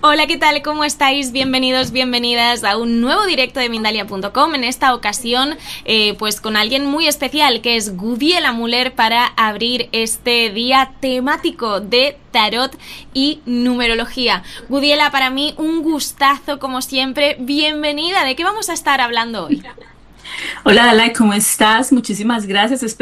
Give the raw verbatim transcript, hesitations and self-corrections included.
Hola, ¿qué tal? ¿Cómo estáis? Bienvenidos, bienvenidas a un nuevo directo de Mindalia punto com. En esta ocasión, eh, pues con alguien muy especial, que es Gudiela Muller, para abrir este día temático de tarot y numerología. Gudiela, para mí un gustazo como siempre. Bienvenida. ¿De qué vamos a estar hablando hoy? Hola, Dalai, ¿cómo estás? Muchísimas gracias.